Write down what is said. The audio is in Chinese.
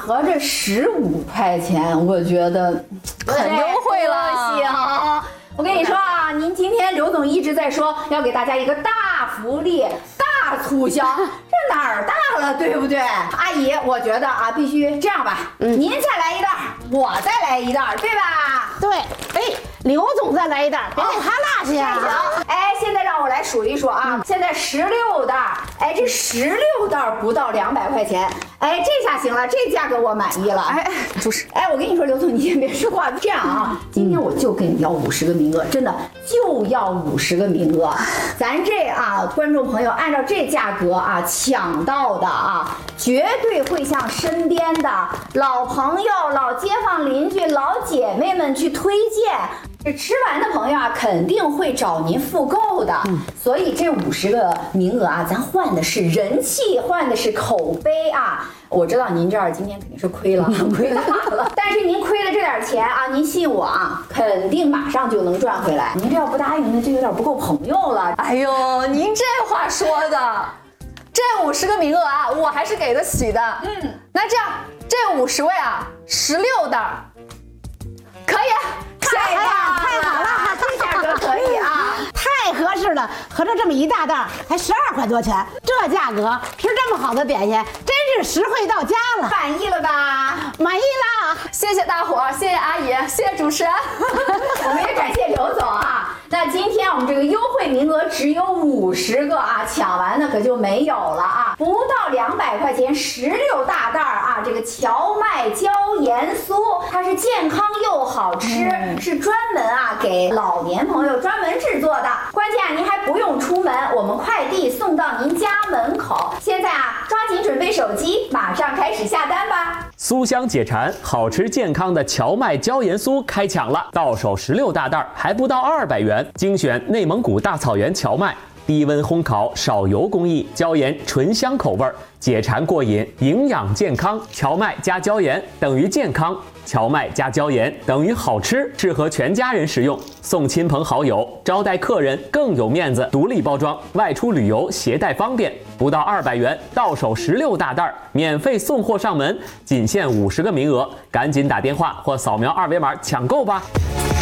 合着15块钱，我觉得很优惠了。 行，我跟你说啊，您今天刘总一直在说要给大家一个大福利、大促销，这哪儿大了，对不对？阿姨，我觉得啊，必须这样吧，您再来一袋，我再来一袋，对吧？ 对，哎，刘总再来一袋，别给他落下呀。 行，哎，现在让我来数一数啊，现在16袋，哎，这16袋不到200块钱，哎，这下行了，这价格我满意了。 哎，就是， 哎，我跟你说，刘总，你先别说话，这样啊，今天我就跟你要50个名额，真的就要50个名额。咱这啊，观众朋友按照这价格啊抢到的啊，绝对会向身边的老朋友、老街坊邻居、老姐妹们去推荐。这吃完的朋友啊，肯定会找您复购的。所以这50个名额啊，咱换的是人气，换的是口碑啊。我知道您这儿今天肯定是亏了，亏大了。但是您亏了这点钱啊，您信我啊，肯定马上就能赚回来。您这要不答应，那就有点不够朋友了。 哎呦，您这话说的，这50个名额啊，我还是给得起的。那这样，这50位啊，16袋，可以。 哎呀，太好了， 这价格可以啊， 太合适了，合着这么一大袋才12块多钱，这价格吃这么好的点心，真是实惠到家了。 满意了吧？ 满意了， 谢谢大伙儿，谢谢阿姨，谢谢主持人。 我们也感谢刘总啊。那今天我们这个优惠名额只有50个啊，抢完的可就没有了啊，不到200块钱，16大袋啊，这个荞麦椒盐酥，它是健康又好吃，是专门啊给老年朋友专门制作的。关键啊，您还不用出门，我们快递送到您家门口。现在啊，抓紧准备手机，马上开始下单吧。 酥香解馋，好吃健康的荞麦椒盐酥开抢了，到手16大袋，还不到200元，精选内蒙古大草原荞麦。低温烘烤，少油工艺，椒盐醇香口味，解馋过瘾，营养健康。荞麦加椒盐等于健康，荞麦加椒盐等于好吃，适合全家人食用，送亲朋好友，招待客人更有面子。独立包装，外出旅游携带方便，不到200元，到手16大袋，免费送货上门，仅限50个名额，赶紧打电话或扫描2维码抢购吧。